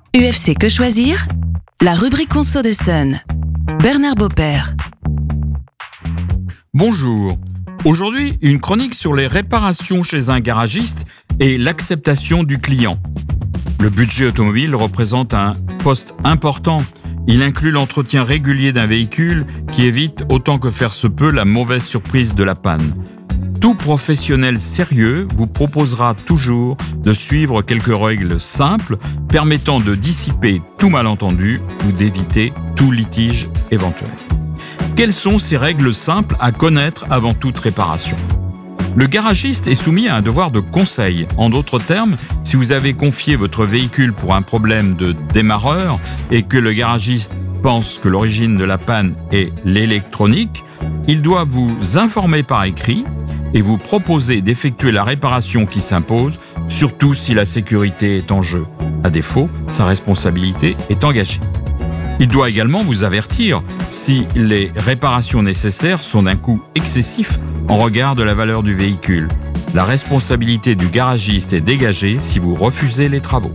UFC Que Choisir, la rubrique conso de Sun. Bernard Beaupère. Bonjour. Aujourd'hui, une chronique sur les réparations chez un garagiste et l'acceptation du client. Le budget automobile représente un poste important. Il inclut l'entretien régulier d'un véhicule qui évite autant que faire se peut la mauvaise surprise de la panne. Tout professionnel sérieux vous proposera toujours de suivre quelques règles simples permettant de dissiper tout malentendu ou d'éviter tout litige éventuel. Quelles sont ces règles simples à connaître avant toute réparation ? Le garagiste est soumis à un devoir de conseil. En d'autres termes, si vous avez confié votre véhicule pour un problème de démarreur et que le garagiste pense que l'origine de la panne est l'électronique, il doit vous informer par écrit et vous proposer d'effectuer la réparation qui s'impose, surtout si la sécurité est en jeu. À défaut, sa responsabilité est engagée. Il doit également vous avertir si les réparations nécessaires sont d'un coût excessif en regard de la valeur du véhicule. La responsabilité du garagiste est dégagée si vous refusez les travaux.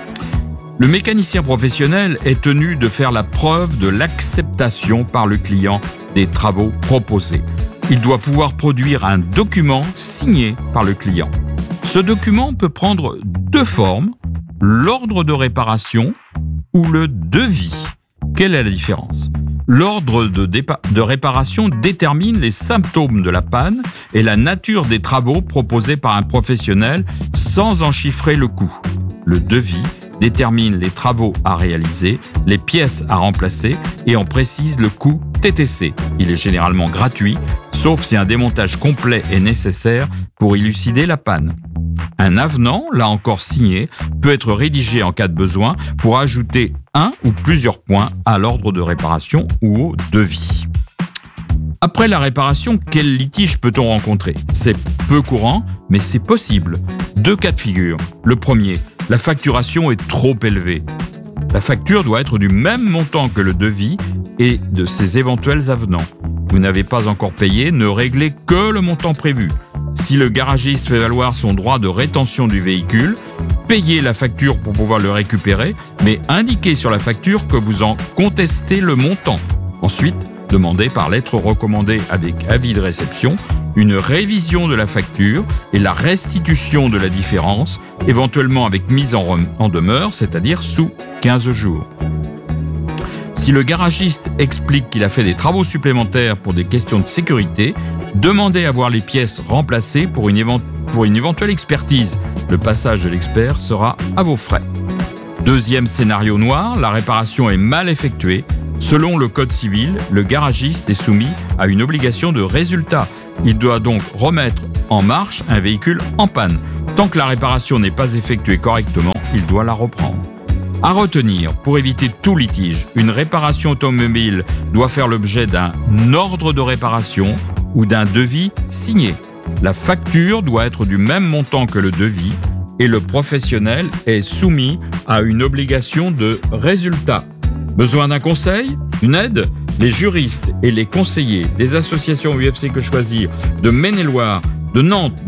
Le mécanicien professionnel est tenu de faire la preuve de l'acceptation par le client des travaux proposés. Il doit pouvoir produire un document signé par le client. Ce document peut prendre deux formes, l'ordre de réparation ou le devis. Quelle est la différence ? L'ordre de réparation détermine les symptômes de la panne et la nature des travaux proposés par un professionnel sans en chiffrer le coût. Le devis détermine les travaux à réaliser, les pièces à remplacer et en précise le coût TTC. Il est généralement gratuit, sauf si un démontage complet est nécessaire pour élucider la panne. Un avenant, là encore signé, peut être rédigé en cas de besoin pour ajouter un ou plusieurs points à l'ordre de réparation ou au devis. Après la réparation, quel litige peut-on rencontrer ? C'est peu courant, mais c'est possible. Deux cas de figure. Le premier, la facturation est trop élevée. La facture doit être du même montant que le devis et de ses éventuels avenants. Vous n'avez pas encore payé, ne réglez que le montant prévu. Si le garagiste fait valoir son droit de rétention du véhicule, payez la facture pour pouvoir le récupérer, mais indiquez sur la facture que vous en contestez le montant. Ensuite, demandez par lettre recommandée avec avis de réception une révision de la facture et la restitution de la différence, éventuellement avec mise en demeure, c'est-à-dire sous 15 jours. Si le garagiste explique qu'il a fait des travaux supplémentaires pour des questions de sécurité, demandez à voir les pièces remplacées pour une éventuelle expertise. Le passage de l'expert sera à vos frais. Deuxième scénario noir, la réparation est mal effectuée. Selon le code civil, le garagiste est soumis à une obligation de résultat. Il doit donc remettre en marche un véhicule en panne. Tant que la réparation n'est pas effectuée correctement, il doit la reprendre. À retenir, pour éviter tout litige, une réparation automobile doit faire l'objet d'un ordre de réparation ou d'un devis signé. La facture doit être du même montant que le devis et le professionnel est soumis à une obligation de résultat. Besoin d'un conseil ? Une aide ? Les juristes et les conseillers des associations UFC Que Choisir de Maine-et-Loire, de Nantes,